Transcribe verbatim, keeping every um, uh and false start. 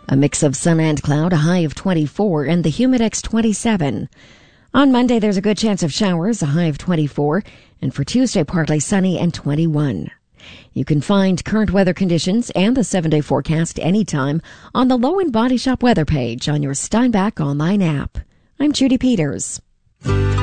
A mix of sun and cloud, a high of twenty-four, and the Humidex twenty-seven. On Monday, there's a good chance of showers, a high of twenty-four, and for Tuesday, partly sunny and twenty-one. You can find current weather conditions and the seven-day forecast anytime on the Low End Body Shop weather page on your Steinbach online app. I'm Judy Peters.